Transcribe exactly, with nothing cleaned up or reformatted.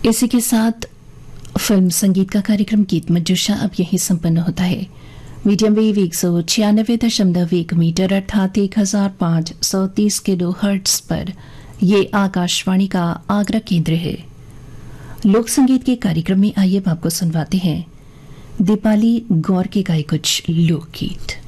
इसी के साथ फिल्म संगीत का कार्यक्रम गीत मंजूषा अब यही संपन्न होता है। मीडियम वेव एक सौ छियानवे दशमलव एक मीटर अर्थात एक हजार पांच सौ तीस किलो हर्ट्स पर ये आकाशवाणी का आगरा केंद्र है। लोक संगीत के कार्यक्रम में आइए आपको सुनवाते हैं दीपाली गौर के गाए कुछ लोकगीत।